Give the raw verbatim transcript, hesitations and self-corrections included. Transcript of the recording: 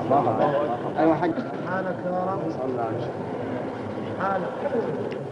ايوه حق حالك يا رب. صلى الله عليه وسلم. حالك.